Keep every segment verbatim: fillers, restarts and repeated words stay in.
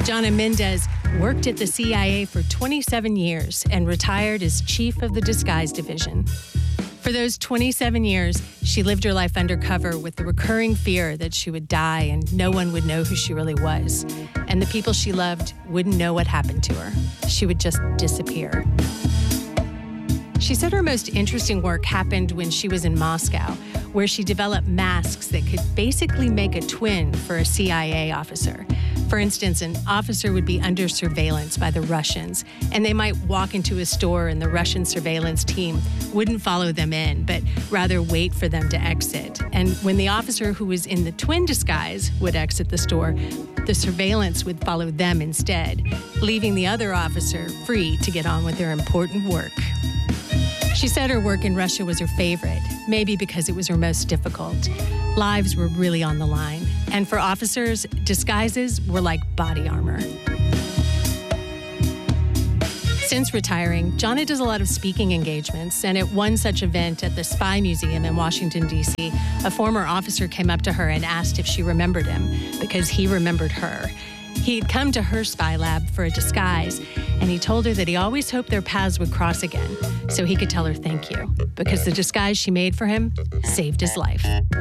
Jonna Mendez worked at the C I A for twenty-seven years and retired as chief of the disguise division. For those twenty-seven years, she lived her life undercover with the recurring fear that she would die and no one would know who she really was. And the people she loved wouldn't know what happened to her. She would just disappear. She said her most interesting work happened when she was in Moscow, where she developed masks that could basically make a twin for a C I A officer. For instance, an officer would be under surveillance by the Russians, and they might walk into a store and the Russian surveillance team wouldn't follow them in, but rather wait for them to exit. And when the officer who was in the twin disguise would exit the store, the surveillance would follow them instead, leaving the other officer free to get on with their important work. She said her work in Russia was her favorite, maybe because it was her most difficult. Lives were really on the line. And for officers, disguises were like body armor. Since retiring, Jonna does a lot of speaking engagements, and at one such event at the Spy Museum in Washington, D C, a former officer came up to her and asked if she remembered him, because he remembered her. He'd come to her spy lab for a disguise, and he told her that he always hoped their paths would cross again, so he could tell her thank you, because the disguise she made for him saved his life.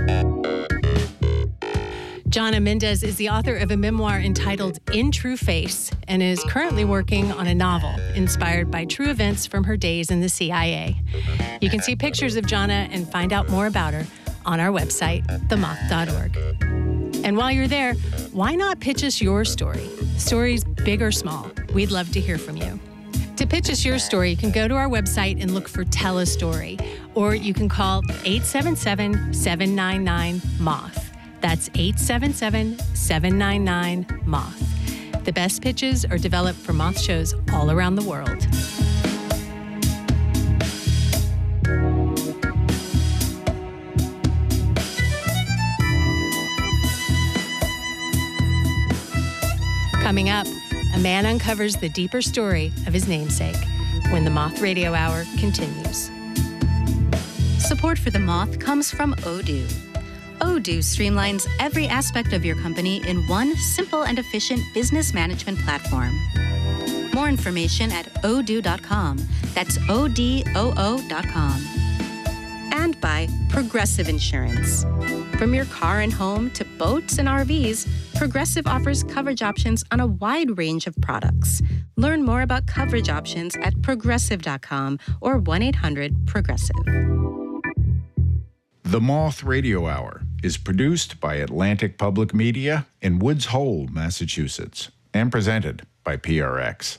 Jonna Mendez is the author of a memoir entitled In True Face and is currently working on a novel inspired by true events from her days in the C I A. You can see pictures of Jonna and find out more about her on our website, the moth dot org. And while you're there, why not pitch us your story? Stories big or small. We'd love to hear from you. To pitch us your story, you can go to our website and look for Tell a Story, or you can call eight seven seven, seven nine nine, moth. That's eight seven seven, seven nine nine, moth. The best pitches are developed for Moth shows all around the world. Coming up, a man uncovers the deeper story of his namesake when the Moth Radio Hour continues. Support for The Moth comes from Odoo. Odoo streamlines every aspect of your company in one simple and efficient business management platform. More information at odoo dot com. That's O D O O dot com. And by Progressive Insurance. From your car and home to boats and R Vs, Progressive offers coverage options on a wide range of products. Learn more about coverage options at progressive dot com or one eight hundred progressive. The Moth Radio Hour is produced by Atlantic Public Media in Woods Hole, Massachusetts, and presented by P R X.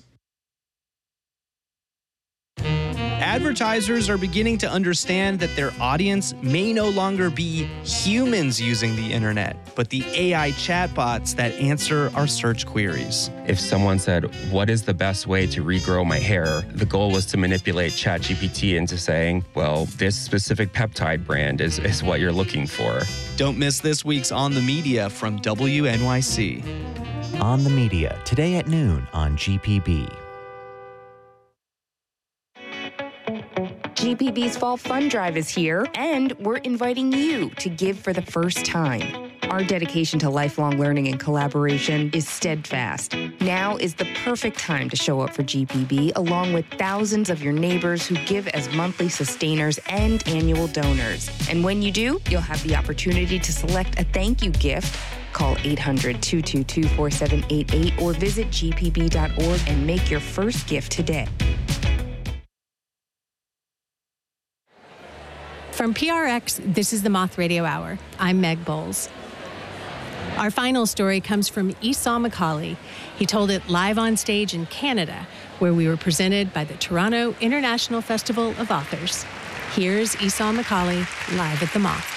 Advertisers are beginning to understand that their audience may no longer be humans using the internet, but the A I chatbots that answer our search queries. If someone said, what is the best way to regrow my hair? The goal was to manipulate ChatGPT into saying, well, this specific peptide brand is, is what you're looking for. Don't miss this week's On the Media from W N Y C. On the Media, today at noon on G P B. G P B's Fall Fund Drive is here, and we're inviting you to give for the first time. Our dedication to lifelong learning and collaboration is steadfast. Now is the perfect time to show up for G P B, along with thousands of your neighbors who give as monthly sustainers and annual donors. And when you do, you'll have the opportunity to select a thank you gift. Call eight hundred, two two two, four seven eight eight or visit G P B dot org and make your first gift today. From P R X, this is the Moth Radio Hour. I'm Meg Bowles. Our final story comes from Esau McCauley. He told it live on stage in Canada, where we were presented by the Toronto International Festival of Authors. Here's Esau McCauley live at the Moth.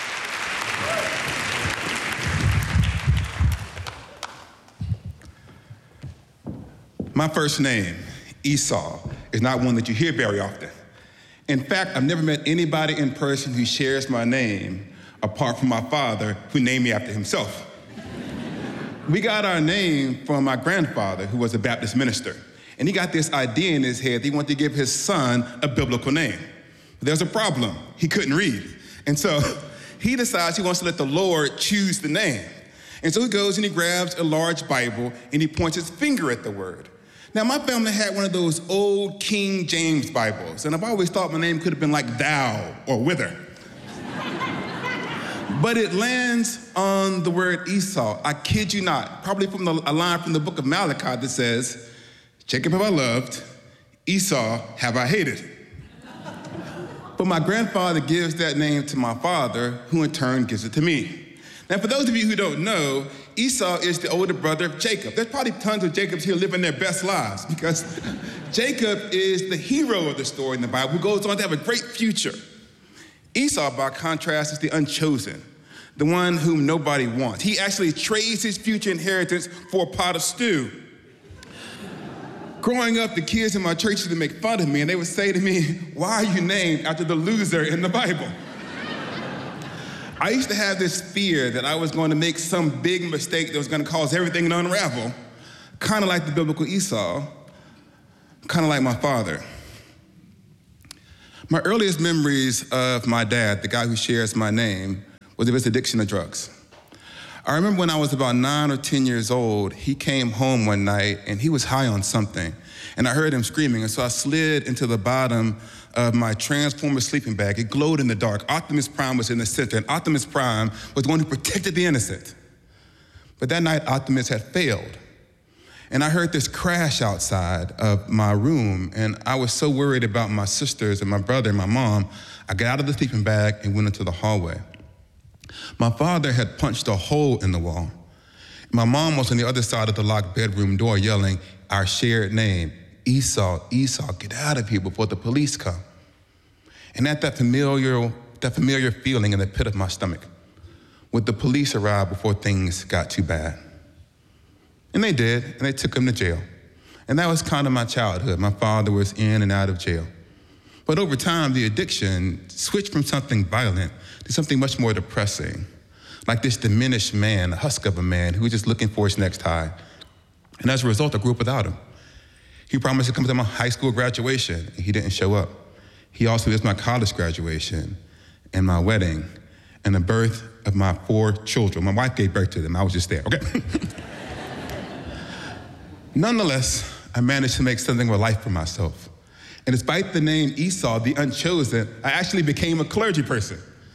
My first name, Esau, is not one that you hear very often. In fact, I've never met anybody in person who shares my name apart from my father, who named me after himself. We got our name from my grandfather, who was a Baptist minister. And he got this idea in his head that he wanted to give his son a biblical name. But there's a problem. He couldn't read. And so he decides he wants to let the Lord choose the name. And so he goes and he grabs a large Bible and he points his finger at the word. Now, my family had one of those old King James Bibles, and I've always thought my name could have been like thou or wither. But it lands on the word Esau. I kid you not, probably from the, a line from the book of Malachi that says, Jacob have I loved, Esau have I hated. But my grandfather gives that name to my father, who in turn gives it to me. Now, for those of you who don't know, Esau is the older brother of Jacob. There's probably tons of Jacobs here living their best lives because Jacob is the hero of the story in the Bible who goes on to have a great future. Esau, by contrast, is the unchosen, the one whom nobody wants. He actually trades his future inheritance for a pot of stew. Growing up, the kids in my church used to make fun of me, and they would say to me, why are you named after the loser in the Bible? I used to have this fear that I was going to make some big mistake that was going to cause everything to unravel, kind of like the biblical Esau, kind of like my father. My earliest memories of my dad, the guy who shares my name, was of his addiction to drugs. I remember when I was about nine or ten years old, he came home one night and he was high on something, and I heard him screaming, and so I slid into the bottom of my Transformer sleeping bag. It glowed in the dark. Optimus Prime was in the center, and Optimus Prime was the one who protected the innocent. But that night, Optimus had failed. And I heard this crash outside of my room, and I was so worried about my sisters and my brother and my mom, I got out of the sleeping bag and went into the hallway. My father had punched a hole in the wall. My mom was on the other side of the locked bedroom door yelling our shared name, Esau, Esau, get out of here before the police come. And at that familiar, that familiar feeling in the pit of my stomach, would the police arrive before things got too bad? And they did, and they took him to jail. And that was kind of my childhood. My father was in and out of jail. But over time, the addiction switched from something violent to something much more depressing, like this diminished man, a husk of a man who was just looking for his next high. And as a result, I grew up without him. He promised to come to my high school graduation, and he didn't show up. He also missed my college graduation and my wedding and the birth of my four children. My wife gave birth to them. I was just there, okay? Nonetheless, I managed to make something of a life for myself. And despite the name Esau, the unchosen, I actually became a clergy person.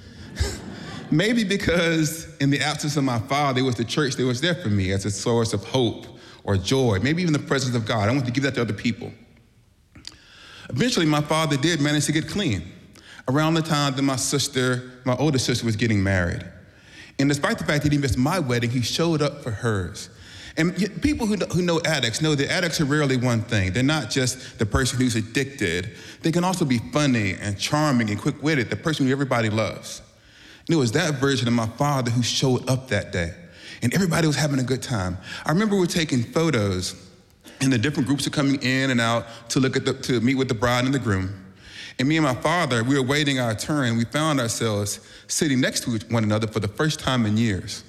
Maybe because in the absence of my father, it was the church that was there for me as a source of hope or joy, maybe even the presence of God. I wanted to give that to other people. Eventually, my father did manage to get clean around the time that my sister, my older sister, was getting married. And despite the fact that he missed my wedding, he showed up for hers. And people who, who know addicts know that addicts are rarely one thing. They're not just the person who's addicted. They can also be funny and charming and quick-witted, the person who everybody loves. And it was that version of my father who showed up that day. And everybody was having a good time. I remember we were taking photos, and the different groups are coming in and out to look at the, to meet with the bride and the groom. And me and my father, we were waiting our turn. We found ourselves sitting next to one another for the first time in years.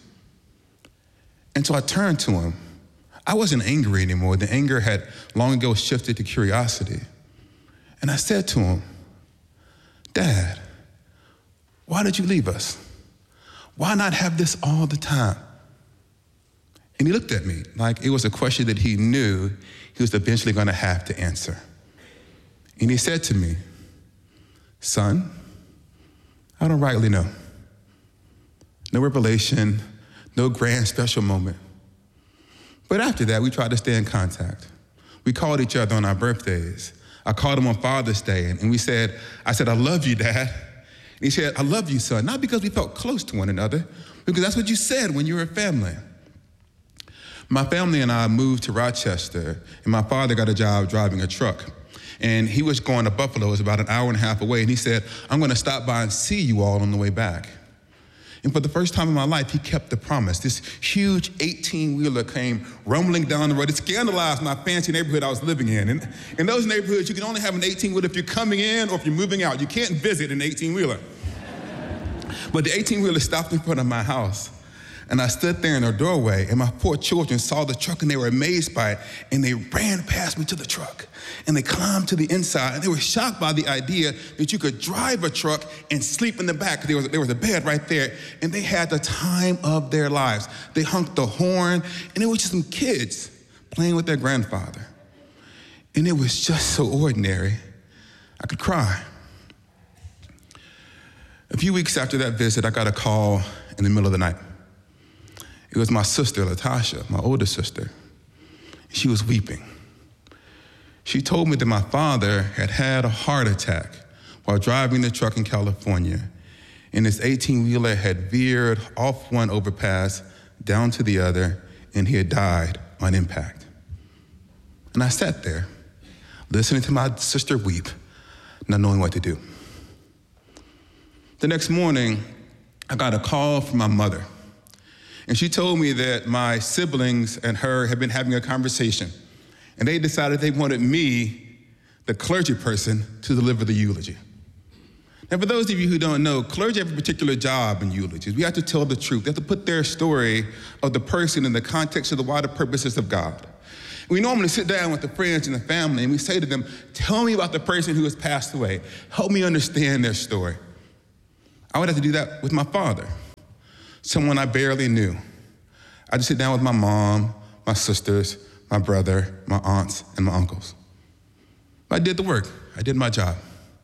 And so I turned to him. I wasn't angry anymore. The anger had long ago shifted to curiosity. And I said to him, Dad, why did you leave us? Why not have this all the time? And he looked at me like it was a question that he knew he was eventually going to have to answer. And he said to me, Son, I don't rightly know. No revelation, no grand special moment. But after that, we tried to stay in contact. We called each other on our birthdays. I called him on Father's Day, and we said, I said, I love you, Dad. And he said, I love you, son, not because we felt close to one another, because that's what you said when you were a family. My family and I moved to Rochester, and my father got a job driving a truck. And he was going to Buffalo, it was about an hour and a half away, and he said, I'm gonna stop by and see you all on the way back. And for the first time in my life, he kept the promise. This huge eighteen-wheeler came rumbling down the road. It scandalized my fancy neighborhood I was living in. And in those neighborhoods, you can only have an eighteen-wheeler if you're coming in or if you're moving out. You can't visit an eighteen-wheeler. But the eighteen-wheeler stopped in front of my house. And I stood there in the doorway, and my four children saw the truck, and they were amazed by it, and they ran past me to the truck. And they climbed to the inside, and they were shocked by the idea that you could drive a truck and sleep in the back. There was, there was a bed right there, and they had the time of their lives. They honked the horn, and it was just some kids playing with their grandfather. And it was just so ordinary, I could cry. A few weeks after that visit, I got a call in the middle of the night. It was my sister, Latasha, my older sister. She was weeping. She told me that my father had had a heart attack while driving the truck in California, and his eighteen-wheeler had veered off one overpass down to the other, and he had died on impact. And I sat there, listening to my sister weep, not knowing what to do. The next morning, I got a call from my mother, and she told me that my siblings and her had been having a conversation, and they decided they wanted me, the clergy person, to deliver the eulogy. Now, for those of you who don't know, clergy have a particular job in eulogies. We have to tell the truth. They have to put their story of the person in the context of the wider purposes of God. We normally sit down with the friends and the family, and we say to them, tell me about the person who has passed away. Help me understand their story. I would have to do that with my father, someone I barely knew. I just sit down with my mom, my sisters, my brother, my aunts, and my uncles. I did the work. I did my job.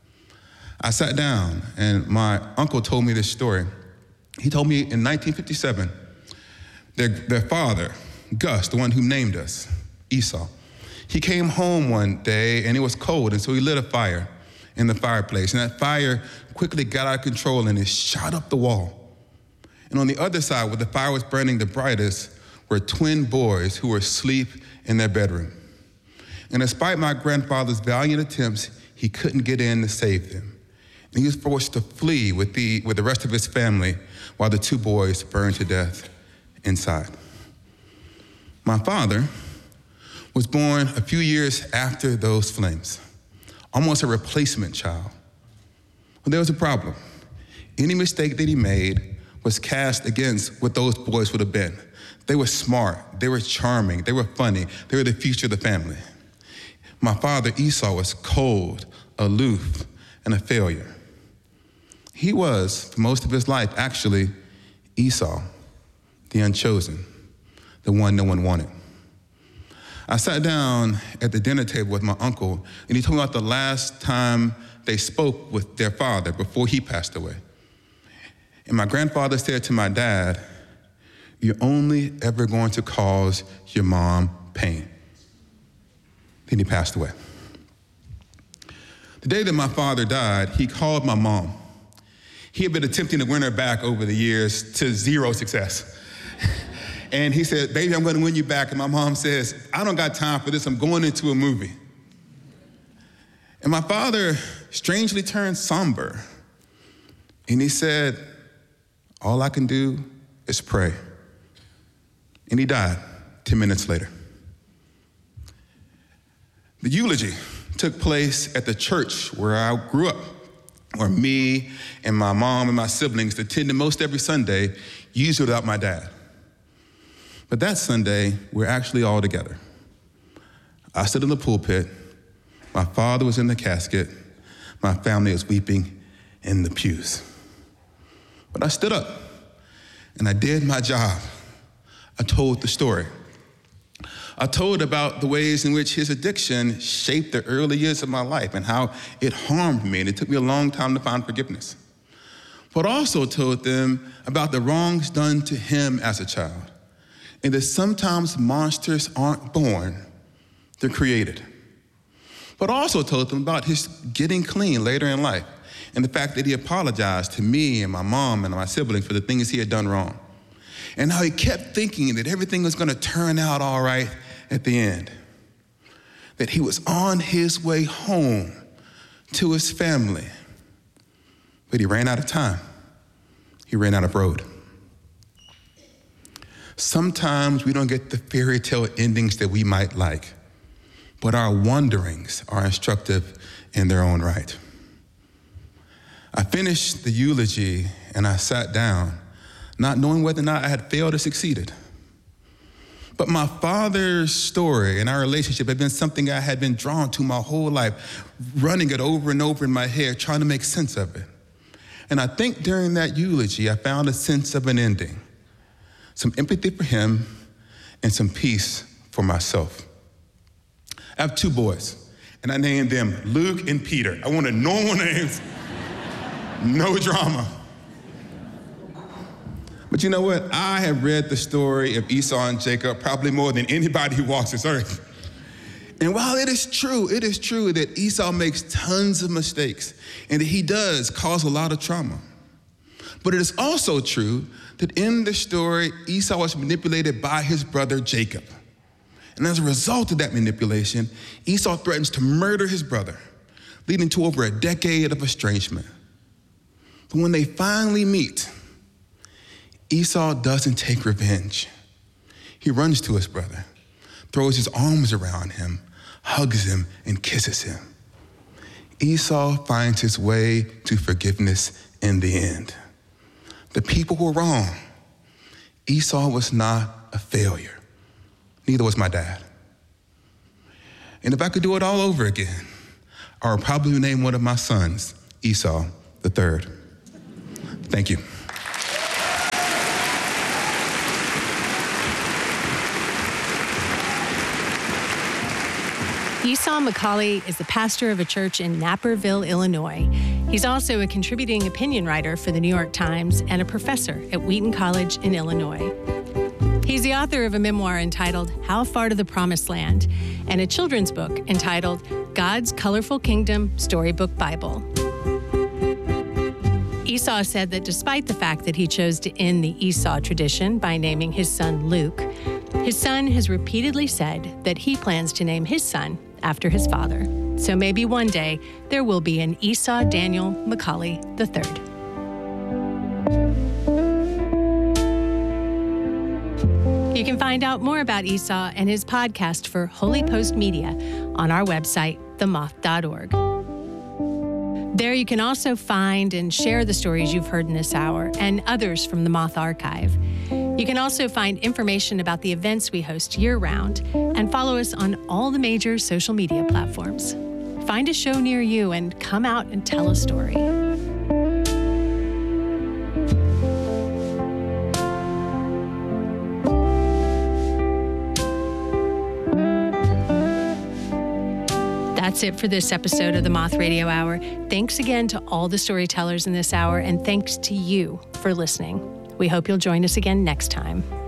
I sat down, and my uncle told me this story. He told me in nineteen fifty-seven, their, their father, Gus, the one who named us, Esau, he came home one day, and it was cold, and so he lit a fire in the fireplace, and that fire quickly got out of control, and it shot up the wall. And on the other side, where the fire was burning the brightest, were twin boys who were asleep in their bedroom. And despite my grandfather's valiant attempts, he couldn't get in to save them. And he was forced to flee with the, with the rest of his family while the two boys burned to death inside. My father was born a few years after those flames, almost a replacement child. Well, there was a problem. Any mistake that he made was cast against what those boys would have been. They were smart, they were charming, they were funny, they were the future of the family. My father, Esau, was cold, aloof, and a failure. He was, for most of his life, actually, Esau, the unchosen, the one no one wanted. I sat down at the dinner table with my uncle, and he told me about the last time they spoke with their father before he passed away. And my grandfather said to my dad, "You're only ever going to cause your mom pain." Then he passed away. The day that my father died, he called my mom. He had been attempting to win her back over the years to zero success. And he said, "Baby, I'm going to win you back." And my mom says, "I don't got time for this. I'm going into a movie." And my father strangely turned somber. And he said, "All I can do is pray." And he died ten minutes later. The eulogy took place at the church where I grew up, where me and my mom and my siblings attended most every Sunday, usually without my dad. But that Sunday, we're actually all together. I stood in the pulpit, my father was in the casket, my family was weeping in the pews. But I stood up and I did my job. I told the story. I told about the ways in which his addiction shaped the early years of my life and how it harmed me, and it took me a long time to find forgiveness. But I also told them about the wrongs done to him as a child, and that sometimes monsters aren't born, they're created. But I also told them about his getting clean later in life, and the fact that he apologized to me and my mom and my siblings for the things he had done wrong. And how he kept thinking that everything was gonna turn out all right at the end. That he was on his way home to his family. But he ran out of time. He ran out of road. Sometimes we don't get the fairy tale endings that we might like, but our wanderings are instructive in their own right. I finished the eulogy and I sat down. not knowing whether or not I had failed or succeeded. But my father's story and our relationship had been something I had been drawn to my whole life, running it over and over in my head, trying to make sense of it. And I think during that eulogy, I found a sense of an ending, some empathy for him and some peace for myself. I have two boys, and I named them Luke and Peter. I wanted normal names, no drama. But you know what? I have read the story of Esau and Jacob probably more than anybody who walks this earth. And while it is true, it is true that Esau makes tons of mistakes and that he does cause a lot of trauma. But it is also true that in the story, Esau was manipulated by his brother Jacob. And as a result of that manipulation, Esau threatens to murder his brother, leading to over a decade of estrangement. But when they finally meet, Esau doesn't take revenge. He runs to his brother, throws his arms around him, hugs him, and kisses him. Esau finds his way to forgiveness in the end. The people were wrong. Esau was not a failure. Neither was my dad. And if I could do it all over again, I would probably name one of my sons Esau the third. Thank you. Esau McCaulley is the pastor of a church in Naperville, Illinois. He's also a contributing opinion writer for the New York Times and a professor at Wheaton College in Illinois. He's the author of a memoir entitled How Far to the Promised Land and a children's book entitled God's Colorful Kingdom Storybook Bible. Esau said that despite the fact that he chose to end the Esau tradition by naming his son Luke, his son has repeatedly said that he plans to name his son after his father. So maybe one day there will be an Esau Daniel McCaulley the third. You can find out more about Esau and his podcast for Holy Post Media on our website, the moth dot org. There you can also find and share the stories you've heard in this hour and others from the Moth Archive. You can also find information about the events we host year-round and follow us on all the major social media platforms. Find a show near you and come out and tell a story. That's it for this episode of the Moth Radio Hour. Thanks again to all the storytellers in this hour, and thanks to you for listening. We hope you'll join us again next time.